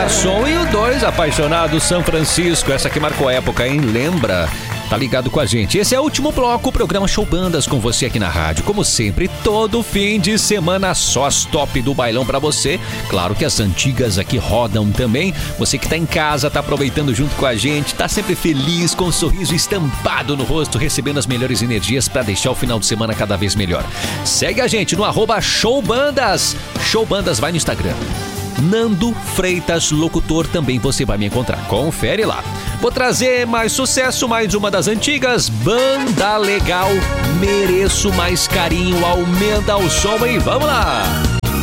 garçom e o 2 apaixonados São Francisco. Essa que marcou a época, hein? Lembra? Tá ligado com a gente. Esse é o último bloco, o programa Show Bandas com você aqui na rádio. Como sempre, todo fim de semana só as top do bailão pra você. Claro que as antigas aqui rodam também. Você que tá em casa, tá aproveitando junto com a gente, tá sempre feliz, com um sorriso estampado no rosto, recebendo as melhores energias pra deixar o final de semana cada vez melhor. Segue a gente no @showbandas. Showbandas, vai no Instagram. Nando Freitas, locutor, também você vai me encontrar. Confere lá. Vou trazer mais sucesso, mais uma das antigas. Banda legal, mereço mais carinho, aumenta o som e vamos lá!